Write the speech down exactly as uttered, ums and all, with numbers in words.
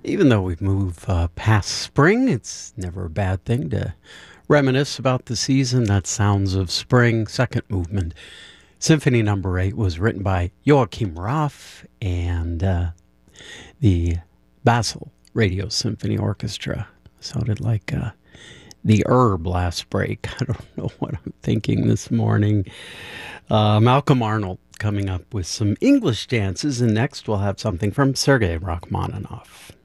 Even though we move uh, past spring, it's never a bad thing to reminisce about the season. That Sounds of Spring, second movement. Symphony Number Eight was written by Joachim Raff and uh, the Basel Radio Symphony Orchestra. Sounded like uh, the herb last break. I don't know what I'm thinking this morning. Uh, Malcolm Arnold coming up with some English dances, and next we'll have something from Sergei Rachmaninoff.